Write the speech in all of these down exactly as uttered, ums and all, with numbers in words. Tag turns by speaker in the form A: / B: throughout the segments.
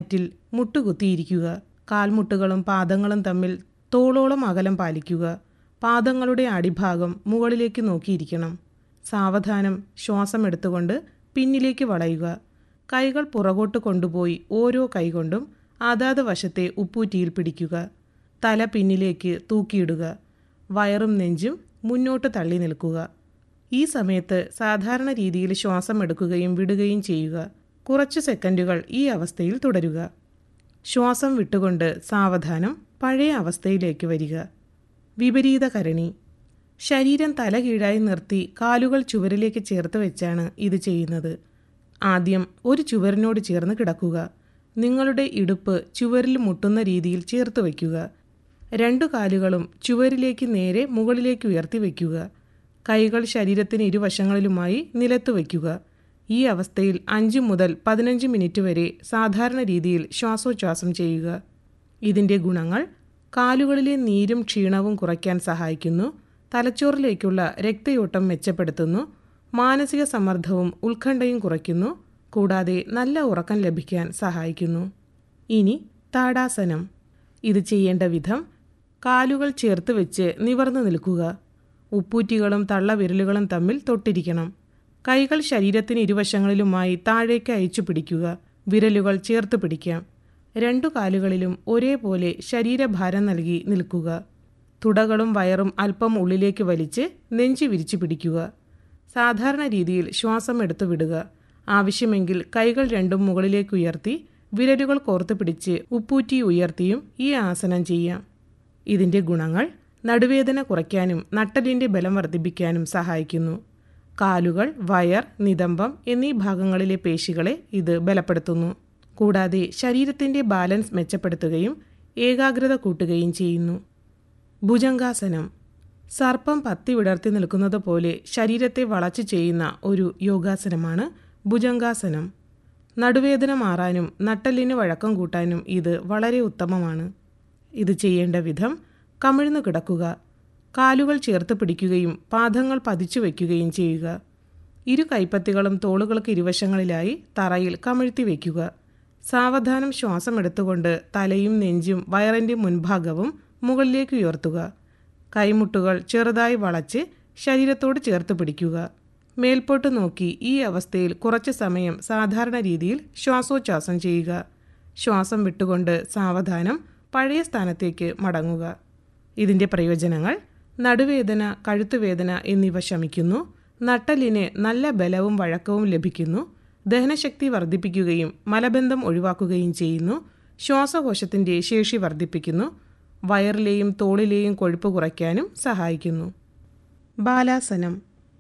A: മാറ്റിൽ മുട്ടുകുത്തിയിരിക്കുക. കാൽമുട്ടുകളും പാദങ്ങളും തമ്മിൽ തോളോളം അകലം പാലിക്കുക. പാദങ്ങളുടെ അടിഭാഗം മുകളിലേക്ക് നോക്കിയിരിക്കണം. സാവധാനം ശ്വാസം എടുത്തുകൊണ്ട് പിന്നിലേക്ക് വളയുക. കൈകൾ പുറകോട്ട് കൊണ്ടുപോയി ഓരോ കൈകൊണ്ടും അതാത് വശത്തെ ഉപ്പൂറ്റിയിൽ പിടിക്കുക. തല പിന്നിലേക്ക് തൂക്കിയിടുക. വയറും നെഞ്ചും മുന്നോട്ട് തള്ളി നിൽക്കുക. ഈ സമയത്ത് സാധാരണ രീതിയിൽ ശ്വാസം എടുക്കുകയും വിടുകയും ചെയ്യുക. കുറച്ച് സെക്കൻഡുകൾ ഈ അവസ്ഥയിൽ തുടരുക. ശ്വാസം വിട്ടുകൊണ്ട് സാവധാനം പഴയ അവസ്ഥയിലേക്ക് വരിക. വിപരീതകരണി. ശരീരം തല കീഴായി നിർത്തി കാലുകൾ ചുവരിലേക്ക് ചേർത്ത് വെച്ചാണ് ഇത് ചെയ്യുന്നത്. ആദ്യം ഒരു ചുവരിനോട് ചേർന്ന് കിടക്കുക. നിങ്ങളുടെ ഇടുപ്പ് ചുവരിൽ മുട്ടുന്ന രീതിയിൽ ചേർത്ത് വയ്ക്കുക. രണ്ടു കാലുകളും ചുവരിലേക്ക് നേരെ മുകളിലേക്ക് ഉയർത്തി വയ്ക്കുക. കൈകൾ ശരീരത്തിന് ഇരുവശങ്ങളിലുമായി നിലത്ത് വയ്ക്കുക. ഈ അവസ്ഥയിൽ അഞ്ച് മുതൽ പതിനഞ്ച് മിനിറ്റ് വരെ സാധാരണ രീതിയിൽ ശ്വാസോച്ഛ്വാസം ചെയ്യുക. ഇതിൻ്റെ ഗുണങ്ങൾ: കാലുകളിലെ നീരും ക്ഷീണവും കുറയ്ക്കാൻ സഹായിക്കുന്നു, തലച്ചോറിലേക്കുള്ള രക്തയോട്ടം മെച്ചപ്പെടുത്തുന്നു, മാനസിക സമ്മർദ്ദവും ഉത്കണ്ഠയും കുറയ്ക്കുന്നു, കൂടാതെ നല്ല ഉറക്കം ലഭിക്കാൻ സഹായിക്കുന്നു. ഇനി താടാസനം. ഇത് ചെയ്യേണ്ട വിധം: കാലുകൾ ചേർത്ത് വെച്ച് നിവർന്നു നിൽക്കുക. ഉപ്പൂറ്റികളും തള്ളവിരലുകളും തമ്മിൽ തൊട്ടിരിക്കണം. കൈകൾ ശരീരത്തിന് ഇരുവശങ്ങളിലുമായി താഴേക്ക് അയച്ചു പിടിക്കുക. വിരലുകൾ ചേർത്ത് പിടിക്കാം. രണ്ടു കാലുകളിലും ഒരേപോലെ ശരീരഭാരം നൽകി നിൽക്കുക. തുടകളും വയറും അല്പം ഉള്ളിലേക്ക് വലിച്ച് നെഞ്ച് വിരിച്ചു പിടിക്കുക. സാധാരണ രീതിയിൽ ശ്വാസം എടുത്തു വിടുക. ആവശ്യമെങ്കിൽ കൈകൾ രണ്ടും മുകളിലേക്ക് ഉയർത്തി വിരലുകൾ കോർത്ത് പിടിച്ച് ഉപ്പൂറ്റി ഉയർത്തിയും ഈ ആസനം ചെയ്യാം. ഇതിൻ്റെ ഗുണങ്ങൾ: നടുവേദന കുറയ്ക്കാനും നട്ടെല്ലിൻ്റെ ബലം വർദ്ധിപ്പിക്കാനും സഹായിക്കുന്നു. കാലുകൾ, വയർ, നിതംബം എന്നീ ഭാഗങ്ങളിലെ പേശികളെ ഇത് ബലപ്പെടുത്തുന്നു. കൂടാതെ ശരീരത്തിൻ്റെ ബാലൻസ് മെച്ചപ്പെടുത്തുകയും ഏകാഗ്രത കൂട്ടുകയും ചെയ്യുന്നു. ഭുജംഗാസനം. സർപ്പം പത്തി വിടർത്തി നിൽക്കുന്നത് പോലെ ശരീരത്തെ വളച്ചു ചെയ്യുന്ന ഒരു യോഗാസനമാണ് ഭുജംഗാസനം. നടുവേദന മാറാനും നട്ടെല്ലിന് വഴക്കം കൂട്ടാനും ഇത് വളരെ ഉത്തമമാണ്. ഇത് ചെയ്യേണ്ട വിധം: കമിഴ്ന്നു കിടക്കുക. കാലുകൾ ചേർത്ത് പിടിക്കുകയും പാദങ്ങൾ പതിച്ചു വയ്ക്കുകയും ചെയ്യുക. ഇരു കൈപ്പത്തികളും തോളുകൾക്ക് ഇരുവശങ്ങളിലായി തറയിൽ കമിഴ്ത്തി വയ്ക്കുക. സാവധാനം ശ്വാസം എടുത്തുകൊണ്ട് തലയും നെഞ്ചും വയറിൻ്റെ മുൻഭാഗവും മുകളിലേക്ക് ഉയർത്തുക. കൈമുട്ടുകൾ ചെറുതായി വളച്ച് ശരീരത്തോട് ചേർത്ത് പിടിക്കുക. മേൽപോട്ട് നോക്കി ഈ അവസ്ഥയിൽ കുറച്ച് സമയം സാധാരണ രീതിയിൽ ശ്വാസോച്ഛ്വാസം ചെയ്യുക. ശ്വാസം വിട്ടുകൊണ്ട് സാവധാനം പഴയ സ്ഥാനത്തേക്ക് മടങ്ങുക. ഇതിൻ്റെ പ്രയോജനങ്ങൾ: നടുവേദന, കഴുത്തുവേദന എന്നിവ ശമിക്കുന്നു, നട്ടെല്ലിന് നല്ല ബലവും വഴക്കവും ലഭിക്കുന്നു, ദഹനശക്തി വർദ്ധിപ്പിക്കുകയും മലബന്ധം ഒഴിവാക്കുകയും ചെയ്യുന്നു, ശ്വാസകോശത്തിൻ്റെ ശേഷി വർദ്ധിപ്പിക്കുന്നു, വയറിലെയും തോളിലെയും കൊഴുപ്പ് കുറയ്ക്കാനും സഹായിക്കുന്നു. ബാലാസനം.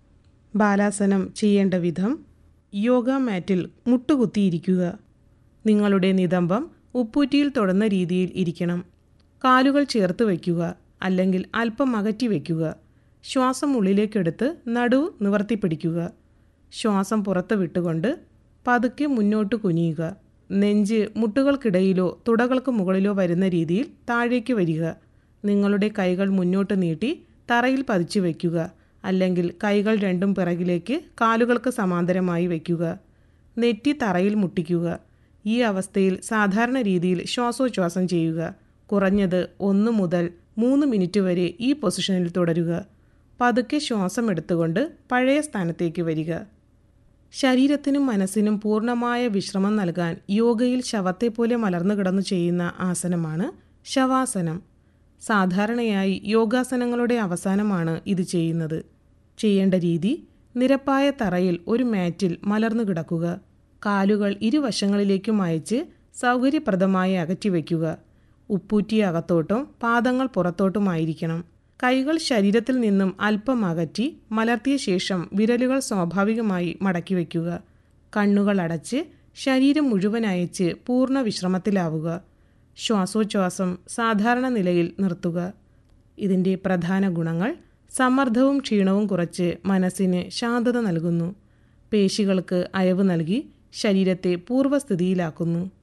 A: ബാലാസനം ചെയ്യേണ്ട വിധം: യോഗ മാറ്റിൽ മുട്ടുകുത്തിയിരിക്കുക. നിങ്ങളുടെ നിതംബം ഉപ്പൂറ്റിയിൽ തൊടുന്ന രീതിയിൽ ഇരിക്കണം. കാലുകൾ ചേർത്ത് വയ്ക്കുക, അല്ലെങ്കിൽ അല്പം അകറ്റി വയ്ക്കുക. ശ്വാസം ഉള്ളിലേക്കെടുത്ത് നടു നിവർത്തിപ്പിടിക്കുക. ശ്വാസം പുറത്ത് വിട്ടുകൊണ്ട് പതുക്കെ മുന്നോട്ട് കുനിയുക. നെഞ്ച് മുട്ടുകൾക്കിടയിലോ തുടകൾക്ക് മുകളിലോ വരുന്ന രീതിയിൽ താഴേക്ക് വരിക. നിങ്ങളുടെ കൈകൾ മുന്നോട്ട് നീട്ടി തറയിൽ പതിച്ചു വയ്ക്കുക, അല്ലെങ്കിൽ കൈകൾ രണ്ടും പിറകിലേക്ക് കാലുകൾക്ക് സമാന്തരമായി വയ്ക്കുക. നെറ്റി തറയിൽ മുട്ടിക്കുക. ഈ അവസ്ഥയിൽ സാധാരണ രീതിയിൽ ശ്വാസോച്ഛ്വാസം ചെയ്യുക. കുറഞ്ഞത് ഒന്ന് മുതൽ മൂന്ന് മിനിറ്റ് വരെ ഈ പൊസിഷനിൽ തുടരുക. പതുക്കെ ശ്വാസം എടുത്തുകൊണ്ട് പഴയ സ്ഥാനത്തേക്ക് വരിക. ശരീരത്തിനും മനസ്സിനും പൂർണ്ണമായ വിശ്രമം നൽകാൻ യോഗയിൽ ശവത്തെപ്പോലെ മലർന്നു കിടന്നു ചെയ്യുന്ന ആസനമാണ് ശവാസനം. സാധാരണയായി യോഗാസനങ്ങളുടെ അവസാനമാണ് ഇത് ചെയ്യുന്നത്. ചെയ്യേണ്ട രീതി: നിരപ്പായ തറയിൽ ഒരു മാറ്റിൽ മലർന്നു കിടക്കുക. കാലുകൾ ഇരുവശങ്ങളിലേക്കും അയച്ച് സൗകര്യപ്രദമായി അകറ്റി വയ്ക്കുക. ഉപ്പൂറ്റി അകത്തോട്ടും പാദങ്ങൾ പുറത്തോട്ടുമായിരിക്കണം. കൈകൾ ശരീരത്തിൽ നിന്നും അല്പം അകറ്റി മലർത്തിയ ശേഷം വിരലുകൾ സ്വാഭാവികമായി മടക്കി വയ്ക്കുക. കണ്ണുകൾ അടച്ച് ശരീരം മുഴുവൻ അയച്ച് പൂർണ്ണ വിശ്രമത്തിലാവുക. ശ്വാസോച്ഛ്വാസം സാധാരണ നിലയിൽ നിർത്തുക. ഇതിൻ്റെ പ്രധാന ഗുണങ്ങൾ: സമ്മർദ്ദവും ക്ഷീണവും കുറച്ച് മനസ്സിന് ശാന്തത നൽകുന്നു, പേശികൾക്ക് അയവ് നൽകി ശരീരത്തെ പൂർവ്വസ്ഥിതിയിലാക്കുന്നു,